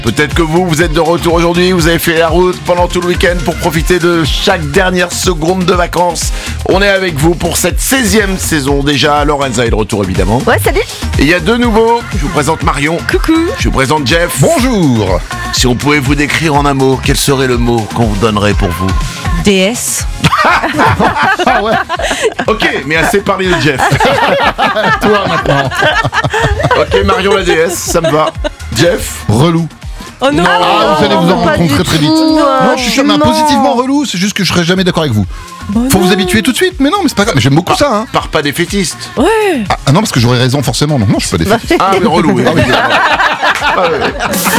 Peut-être que vous êtes de retour aujourd'hui, vous avez fait la route pendant tout le week-end pour profiter de chaque dernière seconde de vacances. On est avec vous pour cette 16e saison déjà. Lorenza est de retour évidemment. Ouais, salut. Et il y a deux nouveaux. Je vous présente Marion. Coucou. Je vous présente Jeff. Bonjour. Si on pouvait vous décrire en un mot, quel serait le mot qu'on vous donnerait pour vous? DS. Ah ouais. Ok, mais assez parlé de Jeff. Toi maintenant. Ok, Marion la DS, ça me va. Jeff. Relou. Oh non. Ah, vous allez vous en pas rendre compte du très très vite. tout, Non, je suis sûr, mais non. positivement relou, c'est juste que je serai jamais d'accord avec vous. Faut vous habituer tout de suite, mais non, mais c'est pas grave. Mais j'aime beaucoup ça, hein. Par pas des fétistes. Ouais. Ah non, parce que j'aurais raison forcément, donc non, je suis pas défait. Ah mais relou. Oui. Ah, ouais.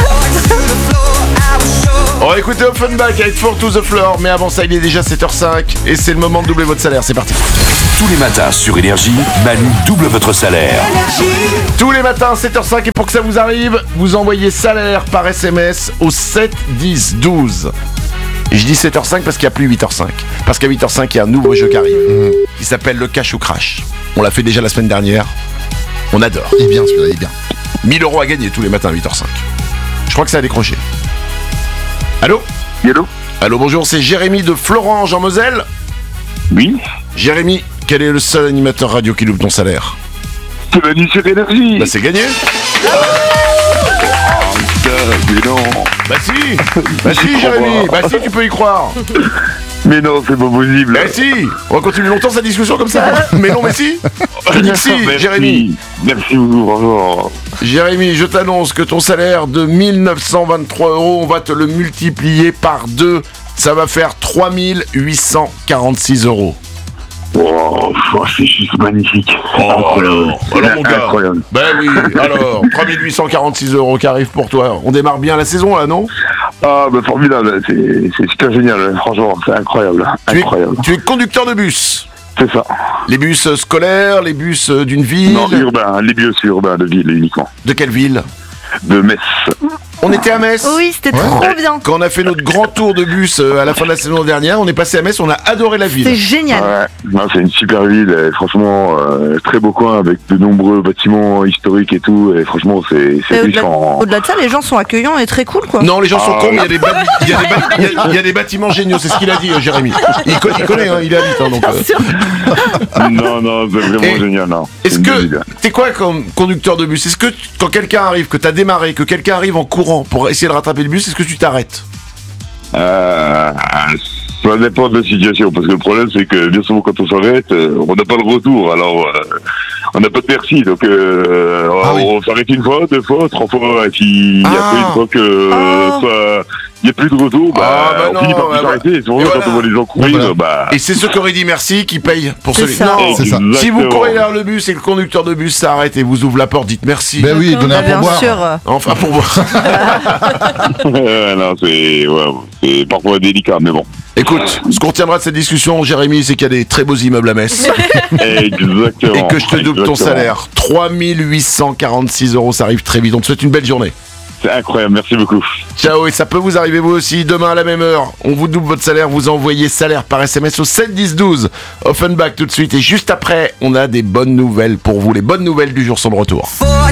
On va écouter Offenbach avec Fall to the Floor, mais avant ça il est déjà 7h05 et c'est le moment de doubler votre salaire, c'est parti. Tous les matins sur Énergie, Manu double votre salaire. Tous les matins 7h05 et pour que ça vous arrive, vous envoyez salaire par SMS au 7 10 12. Et je dis 7h05 parce qu'il n'y a plus 8h05. Parce qu'à 8h05 il y a un nouveau jeu qui arrive qui s'appelle le Cash ou Crash. On l'a fait déjà la semaine dernière. On adore. Il est bien celui-là, il est bien. 1000 € à gagner tous les matins à 8h05. Je crois que ça a décroché. Allô? Hello. Allô, bonjour, c'est Jérémy de Florange en Moselle. Oui. Jérémy, quel est le seul animateur radio qui loupe ton salaire? C'est Manu sur Énergie. Bah c'est gagné. Mais non. Bah si Jérémy, bah si tu peux y croire. Mais non, c'est pas possible. Bah si, on va continuer longtemps cette discussion comme ça. Mais non mais si. Je dis que si, Merci. Jérémy. Merci beaucoup, bonjour. Jérémy, je t'annonce que ton salaire de 1923 €, on va te le multiplier par 2. Ça va faire 3846 €. Oh, c'est juste magnifique. Incroyable. Alors mon gars, Incroyable. ben oui, alors 3846 € qui arrivent pour toi. On démarre bien la saison là, non? Ah, bah formidable, c'est super génial, franchement, c'est incroyable. Incroyable. Tu es conducteur de bus. C'est ça. Les bus scolaires, les bus d'une ville. Non, urbain, les bus urbains de ville uniquement. De quelle ville? De Metz. On était à Metz. Oui, c'était trop bien. Quand on a fait notre grand tour de bus à la fin de la saison dernière, on est passé à Metz, on a adoré la ville. C'est génial. Ouais, non, c'est une super ville, et franchement, très beau coin avec de nombreux bâtiments historiques et tout, et franchement, c'est riche en... Au-delà de ça, les gens sont accueillants et très cool, quoi. Non, les gens sont cons, mais il y a des bâtiments géniaux, c'est ce qu'il a dit, Jérémy. Il connaît, hein, il habite, hein, donc. Bien sûr. Non, c'est vraiment génial, non. Est-ce C'est une belle que ville. t'es quoi comme conducteur de bus? Est-ce que quand quelqu'un arrive, que t'as démarré, que quelqu'un arrive en courant pour essayer de rattraper le bus, est-ce que tu t'arrêtes? Ça dépend de la situation, parce que le problème c'est que bien souvent quand on s'arrête, on n'a pas le retour, alors on n'a pas de merci, donc oui. on s'arrête une fois, deux fois, trois fois, et puis après une fois que il n'y a plus de retour, on finit par plus s'arrêter, et souvent quand on voit les gens courir, Et c'est ceux qui auraient dit merci qui payent pour C'est celui. ça. Non, C'est ça. si vous courez vers le bus et que le conducteur de bus s'arrête et vous ouvre la porte, dites merci. Ben oui, donnez un Bien pourboire. sûr. Enfin pour moi. non, c'est parfois délicat, mais bon. Écoute, ce qu'on retiendra de cette discussion, Jérémy, c'est qu'il y a des très beaux immeubles à Metz. Exactement. Et que je te double ton salaire. 3846 €, ça arrive très vite. On te souhaite une belle journée. C'est incroyable, merci beaucoup. Ciao, et ça peut vous arriver vous aussi. Demain à la même heure, on vous double votre salaire. Vous envoyez salaire par SMS au 7 10 12. Offenbach tout de suite. Et juste après, on a des bonnes nouvelles pour vous. Les bonnes nouvelles du jour sont de retour.